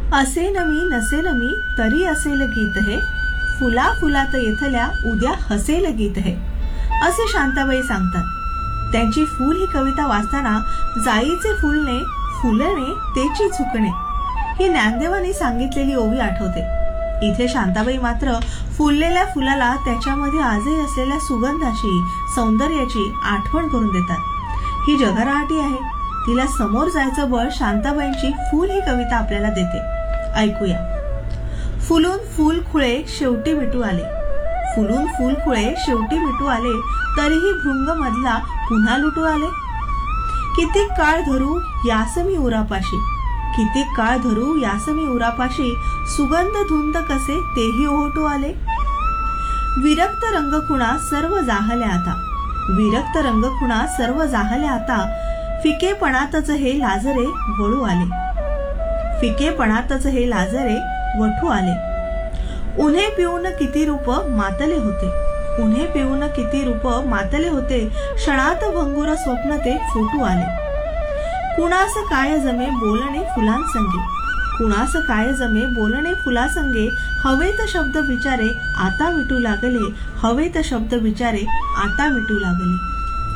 असेन मी नसेल मी तरी असेल गीत हे, फुला फुलात येथल्या उद्या हसेल गीत हे, असे शांताबाई सांगतात. त्यांची फूल ही कविता वाचताना जाईचे फुलणे फुलणे तेची झुकणे ही ज्ञानदेवांनी सांगितलेली ओवी आठवते. इथे शांताबाई मात्र फुललेल्या फुलाला त्याच्यामध्ये आजही असलेल्या सुगंधाची सौंदर्याची आठवण करून देतात. ही जगराहाटी आहे, तिला समोर जायचं बळ शांताबाईंची फूल ही कविता आपल्याला देते. ऐकूया. फुलून फूल खुळे शेवटी मिटू आले, फुलून फूल खुळे शेवटी मिटू आले, तरीही भृंग मधला पुन्हा लुटू आले. किती काळ धरू यासमी उरापाशी, किती काळ धरू यासमी उरापाशी, सुगंध धुंद कसे तेही ओहोटू आले. विरक्त रंगखुणा सर्व जाहल्या आता, विरक्त रंगखुणा सर्व जाहल्या आता, फिकेपणातच हे लाजरे वळू आले, फिकेपणातच हे लाजरे वठू आले. उन्हे पिऊन किती रूप मातले होते, उन्हे पिऊन किती रूप मातले होते, क्षणात भंगुर स्वप्न ते फुटू आले. कुणास काय जमे बोलणे फुलांसंगे, कुणास काय जमे बोलणे फुलासंगे, हवेत शब्द विचारे आता मिटू लागले, हवेत शब्द विचारे आता मिटू लागले.